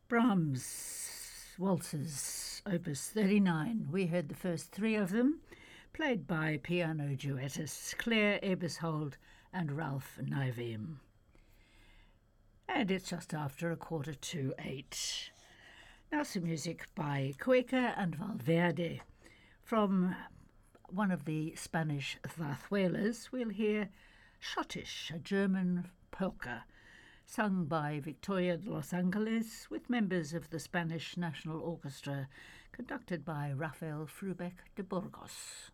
Brahms Waltzes, Opus 39. We heard the first three of them, played by piano duettists Claire Ebershold and Ralph Naivim. And it's just after 7:45. Now some music by Cueca and Valverde. From one of the Spanish zarzuelas, we'll hear Schottisch, a German polka, sung by Victoria de Los Angeles with members of the Spanish National Orchestra, conducted by Rafael Frubeck de Burgos.